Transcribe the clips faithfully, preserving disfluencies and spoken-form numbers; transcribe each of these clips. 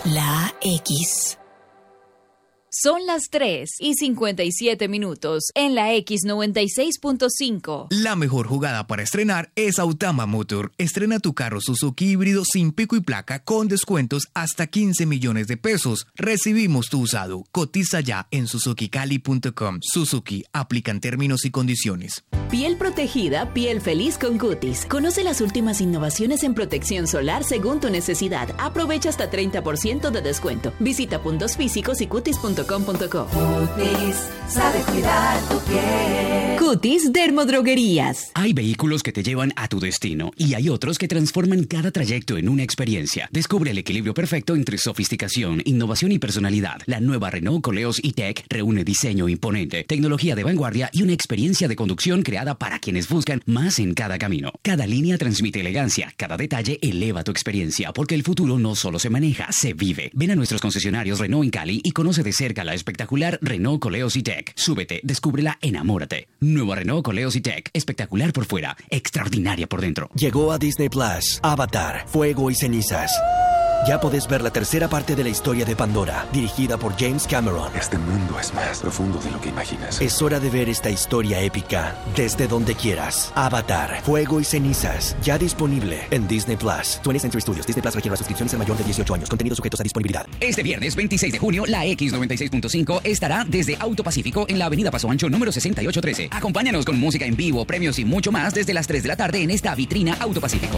La X. Son las tres y cincuenta y siete minutos en la X noventa y seis punto cinco. La mejor jugada para estrenar es Autama Motor. Estrena tu carro Suzuki híbrido sin pico y placa con descuentos hasta quince millones de pesos. Recibimos tu usado. Cotiza ya en suzuki cali punto com. Suzuki, aplican términos y condiciones. Piel protegida, piel feliz con Cutis. Conoce las últimas innovaciones en protección solar según tu necesidad. Aprovecha hasta treinta por ciento de descuento. Visita puntos físicos y cutis punto com punto co. Cutis, sabe cuidar tu piel. Cutis Dermodroguerías. Hay vehículos que te llevan a tu destino y hay otros que transforman cada trayecto en una experiencia. Descubre el equilibrio perfecto entre sofisticación, innovación y personalidad. La nueva Renault Koleos E-Tech reúne diseño imponente, tecnología de vanguardia y una experiencia de conducción creada para quienes buscan más en cada camino. Cada línea transmite elegancia, cada detalle eleva tu experiencia, porque el futuro no solo se maneja, se vive. Ven a nuestros concesionarios Renault en Cali y conoce de cerca la espectacular Renault Koleos E-Tech. Súbete, descúbrela, enamórate. Nueva Renault Koleos E-Tech, espectacular por fuera, extraordinaria por dentro. Llegó a Disney Plus, Avatar, Fuego y Cenizas. Ya podés ver la tercera parte de la historia de Pandora, dirigida por James Cameron. Este mundo es más profundo de lo que imaginas. Es hora de ver esta historia épica desde donde quieras. Avatar, Fuego y Cenizas, ya disponible en Disney Plus. twentieth Century Studios. Disney Plus requiere las suscripciones al mayor de dieciocho años. Contenidos sujetos a disponibilidad. Este viernes veintiséis de junio, la X noventa y seis punto cinco estará desde Auto Pacífico en la avenida Paso Ancho número sesenta y ocho trece. Acompáñanos con música en vivo, premios y mucho más desde las tres de la tarde en esta vitrina Auto Pacífico.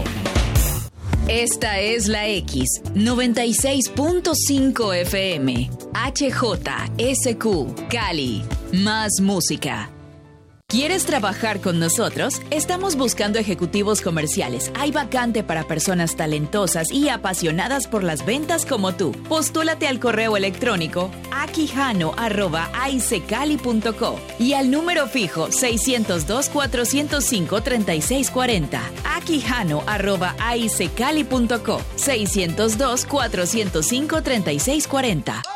Esta es la X noventa y seis punto cinco F M. H J S Q Cali. Más música. ¿Quieres trabajar con nosotros? Estamos buscando ejecutivos comerciales. Hay vacante para personas talentosas y apasionadas por las ventas como tú. Postúlate al correo electrónico aquijano arroba aicecali punto co y al número fijo seiscientos dos, cuatrocientos cinco, treinta y seis cuarenta. aquijano arroba aicecali punto co seiscientos dos, cuatrocientos cinco, treinta y seis cuarenta.